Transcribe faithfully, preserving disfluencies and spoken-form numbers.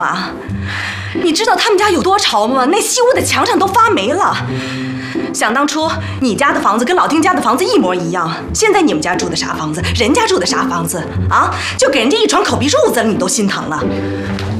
啊，你知道他们家有多潮吗？那西屋的墙上都发霉了。想当初你家的房子跟老丁家的房子一模一样，现在你们家住的啥房子，人家住的啥房子啊？就给人家一床口鼻褥子了，你都心疼了。